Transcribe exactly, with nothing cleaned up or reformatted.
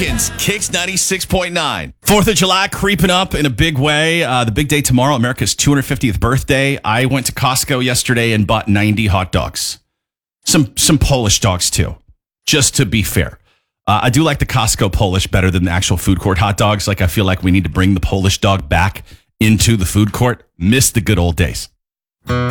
Jenkins, Kicks ninety-six point nine. fourth of July creeping up in a big way. Uh, the big day tomorrow, America's two hundred fiftieth birthday. I went to Costco yesterday and bought ninety hot dogs. Some some Polish dogs, too, just to be fair. Uh, I do like the Costco Polish better than the actual food court hot dogs. Like, I feel like we need to bring the Polish dog back into the food court. Miss the good old days.